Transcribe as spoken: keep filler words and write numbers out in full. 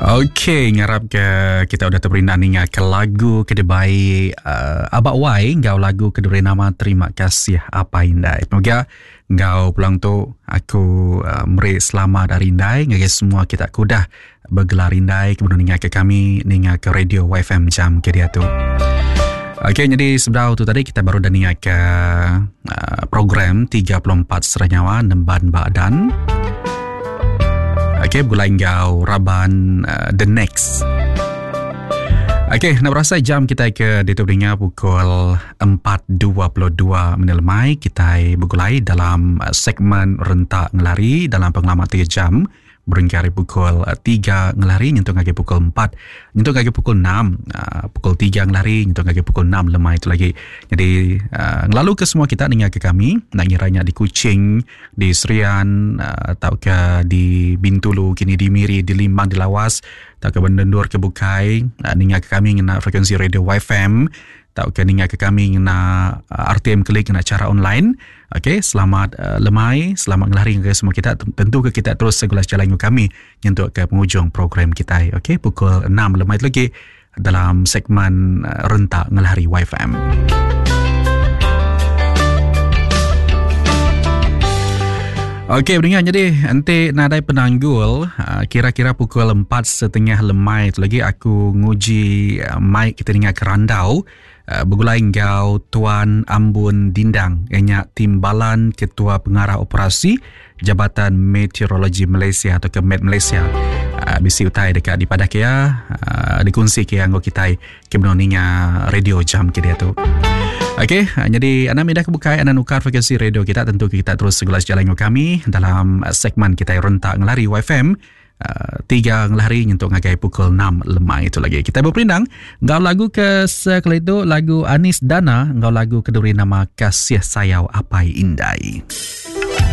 Okey, ngarap ke kita udah terberindah ningat ke lagu kedebai uh, Abak Wai, ngau lagu keduri nama Terima Kasih Apa Indai. Semoga ngau pulang tu aku uh, meri selamat dari Indai, ngagi semua kita kudah bergelar Indai kemudian ningat ke kami ningat ke radio Y F M jam ke dia tu. Okey, jadi sebenarnya tu tadi kita baru dah ningat ke uh, program tiga puluh empat Seranyawa Nemban Badan. Okey, bulan ngau Raban uh, The Next. Okey, nak berasa jam kita ke ditubringnya pukul empat dua puluh dua menelemai. Kita bergulai dalam uh, segmen rentak ngelari dalam pengalaman tiga jam. Berengkari pukul tiga ngelari, nyentuh lagi pukul empat, nyentuh lagi pukul enam, uh, pukul tiga ngelari, nyentuh lagi pukul enam lemah itu lagi. Jadi uh, ngelalu ke semua kita dengar ke kami, nak ngiranya di Kuching, di Serian, uh, atau ke di Bintulu, kini di Miri, di Limbang, di Lawas, atau ke Bendendur, ke Bukai, uh, dengar ke kami ngena frekuensi radio Y F M, atau ke dengar ke kami ngena uh, R T M Klik, ngena cara online. Okey, selamat uh, lemai, selamat ngelari ke semua kita. Tentu ke kita terus segulas jalan kami untuk ke penghujung program kita. Okey, pukul enam lemai lagi dalam segmen uh, rentak ngelari Y F M. Okey, beringat jadi nanti nadai penanggul uh, kira-kira pukul empat setengah lemai tu lagi aku nguji uh, mic kita dengar kerandau. Uh, bergulai ngau Tuan Ambun Dindang, ianya Timbalan Ketua Pengarah Operasi Jabatan Meteorologi Malaysia atau ke Met Malaysia. Uh, bisi utai dekat di Padah Kia, uh, dikunci ke anggo kita kemenoninya radio jam ke dia tu. Okey, uh, jadi anda minda kebukai anda nukar frekuensi radio kita, tentu kita terus segulas jalan kami dalam uh, segmen kita rentak ngelari Y F M. Uh, tiga ngelari nyentuh ngagai pukul enam lemah itu lagi. Kita berperindang ngau lagu ke sekali itu lagu Anis Dana, ngau lagu keduri nama Kasih Sayau Apai Indai.